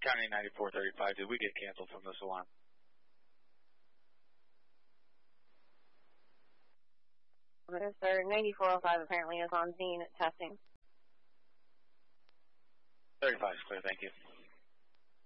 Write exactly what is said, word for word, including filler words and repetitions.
County ninety-four thirty-five, did we get canceled from this alarm? Yes, sir. ninety-four oh five apparently is on scene testing. thirty-five is clear, thank you.